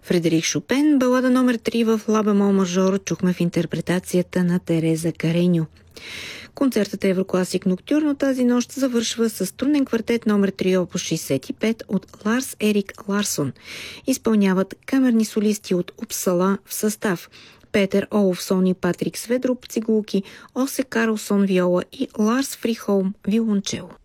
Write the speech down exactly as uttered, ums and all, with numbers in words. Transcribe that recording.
Фредерик Шопен, балада номер три в Ла бемол мажор, чухме в интерпретацията на Тереза Кареньо. Концертът Еврокласик Ноктюрно тази нощ завършва с струнен квартет номер три опус шейсет и пет от Ларс Ерик Ларсон. Изпълняват камерни солисти от Упсала в състав Петър Оловсон и Патрик Сведруп цигулки, Осе Карлсон виола и Ларс Фрихолм виолончело.